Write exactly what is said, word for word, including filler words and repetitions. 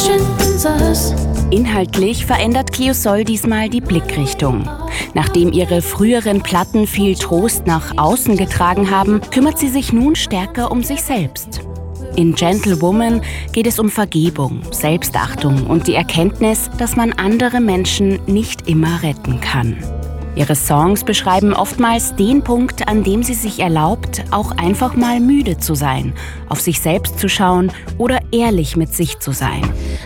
strengthens us. Inhaltlich verändert Cleosol diesmal die Blickrichtung. Nachdem ihre früheren Platten viel Trost nach außen getragen haben, kümmert sie sich nun stärker um sich selbst. In Gentle Woman geht es um Vergebung, Selbstachtung und die Erkenntnis, dass man andere Menschen nicht immer retten kann. Ihre Songs beschreiben oftmals den Punkt, an dem sie sich erlaubt, auch einfach mal müde zu sein, auf sich selbst zu schauen oder ehrlich mit sich zu sein.